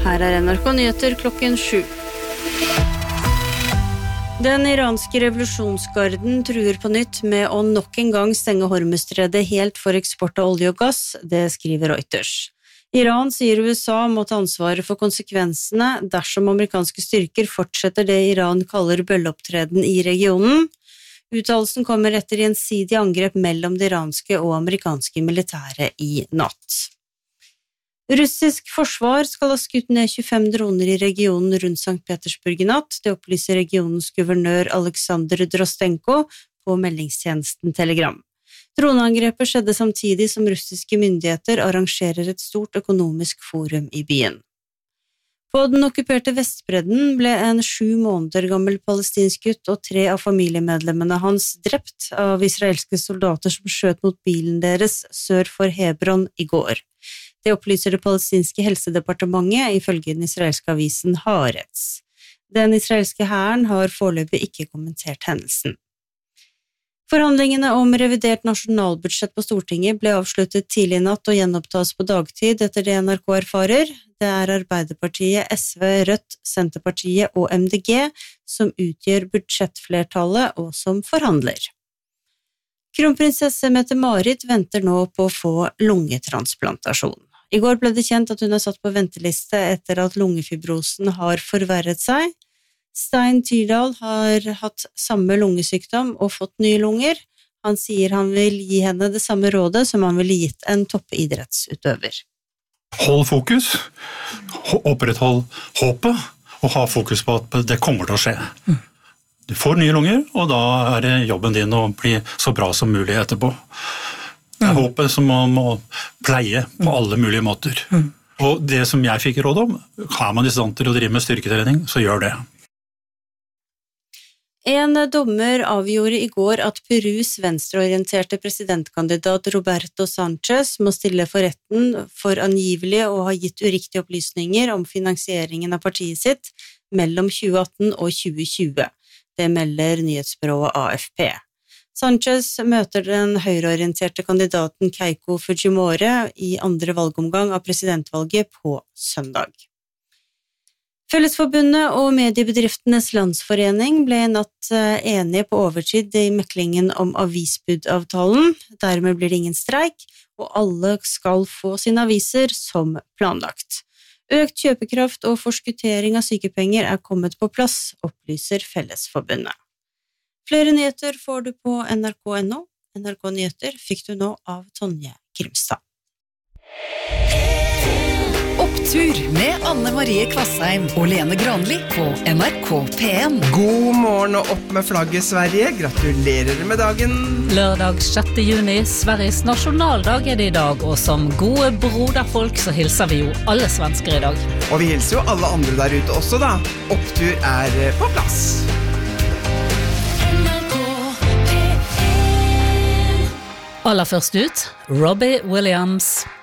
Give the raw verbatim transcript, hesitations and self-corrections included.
Her er N R K Nyheter klokken sju. Den iranske revolusjonsgarden truer på nytt med å nok en gang stenge Hormuzstredet helt for eksport av olje og gass, det skriver Reuters. Iran sier U S A må ta ansvaret for konsekvensene dersom amerikanske styrker fortsetter det Iran kaller bølleopptreden i regionen. Uttalelsen kommer etter gjensidig angrep mellom det iranske og amerikanske militære i natt. Russisk forsvar skal ha skutt ned tjuefem droner i regionen rundt Sankt Petersburg i natt, det opplyser regionens guvernør Alexander Drostenko på meldingstjenesten Telegram. Droneangrepet skjedde samtidig som russiske myndigheter arrangerer et stort økonomisk forum i byen. På den okkuperte Vestbredden ble en sju måneder gammel palestinsk gutt og tre av familiemedlemmene hans drept av israelske soldater som skjøt mot bilen deres sør for Hebron i går. Det opplyser det palestinske helsedepartementet ifølge den israelske avisen Haaretz. Den israelske hæren har foreløpig ikke kommentert hendelsen. Forhandlingene om revidert nasjonalbudsjett på Stortinget ble avsluttet tidlig i natt og gjenopptas på dagtid etter det N R K erfarer. Det er Arbeiderpartiet, S V, Rødt, Senterpartiet og M D G som utgjør budsjettflertallet og som forhandler. Kronprinsesse Mette-Marit venter nå på å få lungetransplantasjon. I går ble det kjent at hun er satt på venteliste etter at lungefibrosen har forverret seg. Stein Tyrdal har hatt samme lungesykdom og fått nye lunger. Han sier han vil gi henne det samme rådet som han ville gitt en toppidrettsutøver. Hold fokus, oppretthold håpet, og ha fokus på at det kommer til å skje. Du får nye lunger, og da er det jobben din å bli så bra som mulig etterpå. Det er håpet som man må pleie på alle mulige måter. Og det som jeg fikk råd om, har man i stand til å drive med styrketrening, så gjør det. En dommer avgjorde i går at Perus venstreorienterte presidentkandidat Roberto Sanchez må stille for retten for angivelig å ha gitt uriktige opplysninger om finansieringen av partiet sitt mellom tjue atten og tjue tjue. Det melder nyhetsbyrået A F P. Sanchez møter den høyreorienterte kandidaten Keiko Fujimori i andre valgomgang av presidentvalget på søndag. Fellesforbundet og Mediebedriftenes Landsforening ble i natt enige på overtid i meklingen om avisbudavtalen. Dermed blir det ingen streik, og alle skal få sine aviser som planlagt. Økt kjøpekraft og forskuttering av sykepenger er kommet på plass, opplyser Fellesforbundet. Flere nyheter får du på N R K punktum N O. N R K Nyheter fikk du nå av Tonje Grimstad. Opptur med Anne Marie Kvassheim og Lene Granli på N R K P en. God morgen og opp med flagget, Sverige. Gratulerer med dagen. Lørdag sjette juni, Sveriges nasjonaldag er det i dag, og som gode broderfolk så hilser vi jo alle svensker i dag. Og vi hilser jo alle andre der ute også da. Opptur er på plass. Aller først ut, Robbie Williams.